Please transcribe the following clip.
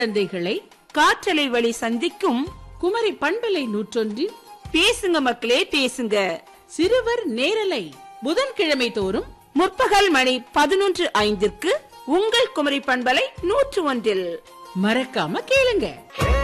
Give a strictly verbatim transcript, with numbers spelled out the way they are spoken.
குழந்தைகளை காற்றலை வழி சந்திக்கும் குமரி பண்பலை நூற்றொன்றில் பேசுங்க மக்களே பேசுங்க சிறுவர் நேரலை புதன்கிழமை தோறும் முற்பகல் மணி பதினொன்று ஐந்திற்கு உங்கள் குமரி பண்பலை நூற்று ஒன்றில் மறக்காம கேளுங்க.